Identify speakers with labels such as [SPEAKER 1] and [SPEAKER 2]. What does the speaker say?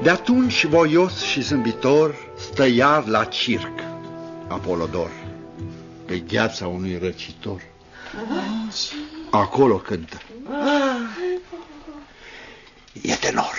[SPEAKER 1] De atunci, voios și zâmbitor, stă iar la circ Apolodor, pe gheața unui răcitor. Acolo cântă. E tenor.